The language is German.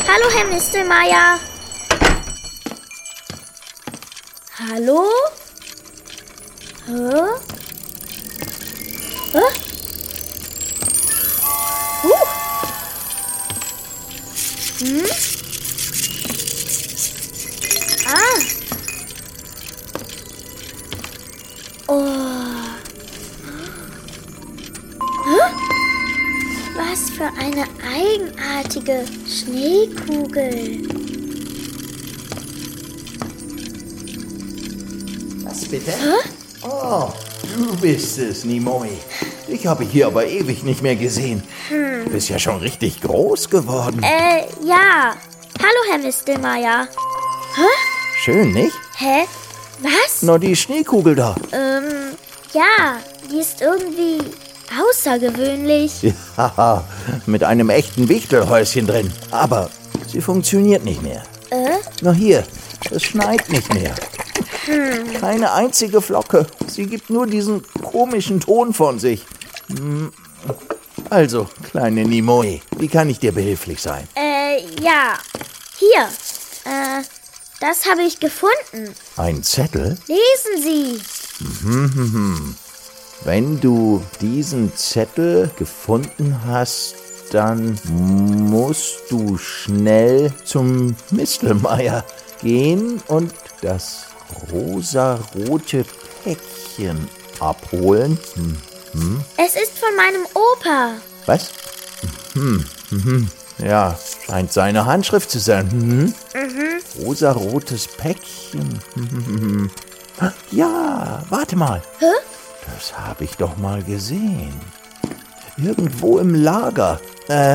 Hallo, Herr Mistelmeier. Hallo? Hä? Hä? Hm? Ah. Oh. Hä? Was für eine eigenartige Schneekugel. Was bitte? Hä? Oh, du bist es, Nimoy. Dich habe ich hier aber ewig nicht mehr gesehen. Du bist ja schon richtig groß geworden. Ja. Hallo, Herr Mistelmeier. Schön, nicht? Hä? Was? Nur die Schneekugel da. Ja, die ist irgendwie außergewöhnlich. Ja, mit einem echten Wichtelhäuschen drin. Aber sie funktioniert nicht mehr. Na hier, es schneit nicht mehr. Keine einzige Flocke. Sie gibt nur diesen komischen Ton von sich. Also, kleine Nimoy, wie kann ich dir behilflich sein? Ja. Hier. Das habe ich gefunden. Ein Zettel? Lesen Sie. Wenn du diesen Zettel gefunden hast, dann musst du schnell zum Mistelmeier gehen und das rosarote Päckchen abholen. Es ist von meinem Opa. Was? Ja, scheint seine Handschrift zu sein. Rosarotes Päckchen. Ja, warte mal. Hä? Das habe ich doch mal gesehen. Irgendwo im Lager.